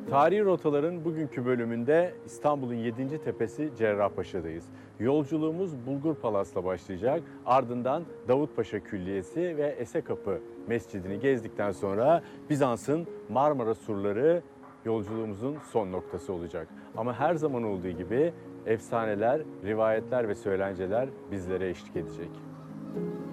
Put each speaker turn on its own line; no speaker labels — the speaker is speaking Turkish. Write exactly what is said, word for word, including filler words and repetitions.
Tarihi rotaların bugünkü bölümünde İstanbul'un yedinci tepesi Cerrahpaşa'dayız. Yolculuğumuz Bulgur Palas'la başlayacak. Ardından Davutpaşa Külliyesi ve Esekapı Mescidini gezdikten sonra Bizans'ın Marmara Surları yolculuğumuzun son noktası olacak. Ama her zaman olduğu gibi efsaneler, rivayetler ve söylenceler bizlere eşlik edecek.